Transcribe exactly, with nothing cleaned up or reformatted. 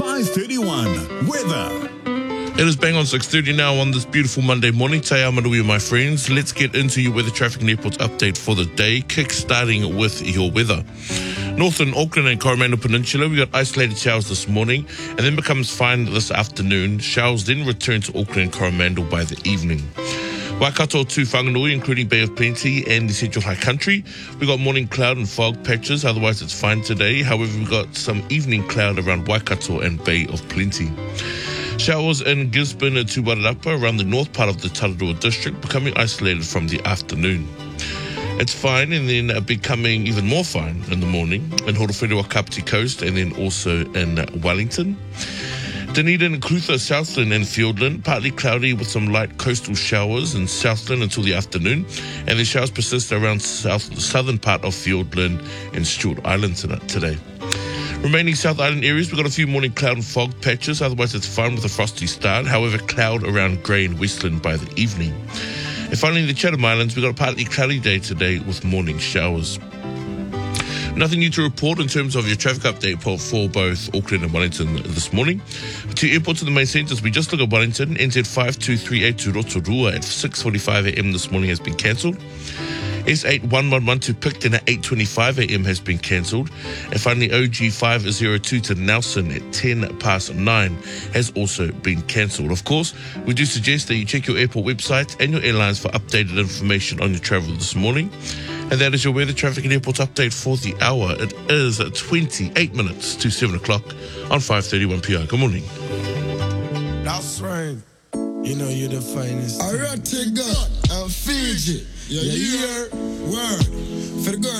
five thirty-one. Weather. It is bang on six thirty now on this beautiful Monday morning. Te Amarui, my friends. Let's get into your weather, traffic and airports update for the day, kick-starting with your weather. Northern Auckland and Coromandel Peninsula, we got isolated showers this morning and then becomes fine this afternoon. Showers then return to Auckland and Coromandel by the evening. Waikato to Whanganui, including Bay of Plenty and the Central High Country. We got morning cloud and fog patches, otherwise it's fine today. However, we got some evening cloud around Waikato and Bay of Plenty. Showers in Gisborne to Wairarapa around the north part of the Tararua district, becoming isolated from the afternoon. It's fine and then becoming even more fine in the morning in Horowhenua, Kapiti Coast, and then also in Wellington. Dunedin, Clutha, Southland and Fiordland, partly cloudy with some light coastal showers in Southland until the afternoon, and the showers persist around south, the southern part of Fiordland and Stewart Island today. Remaining South Island areas, we've got a few morning cloud and fog patches, otherwise it's fine with a frosty start, however cloud around Grey and Westland by the evening. And finally in the Chatham Islands, we've got a partly cloudy day today with morning showers. Nothing new to report in terms of your traffic update for both Auckland and Wellington this morning. To airports and the main centres, we just look at Wellington. N Z five two three eight to Rotorua at six forty-five a m this morning has been cancelled. S eight one one one to Picton at eight twenty-five a m has been cancelled. And finally, O G five oh two to Nelson at ten past nine has also been cancelled. Of course, we do suggest that you check your airport websites and your airlines for updated information on your travel this morning. And that is your weather, traffic and airports update for the hour. It is twenty-eight minutes to seven o'clock on five thirty-one p m. Good morning. That's right. You know you're the finest. I run to God and Fiji. Yeah, you hear word for the girl.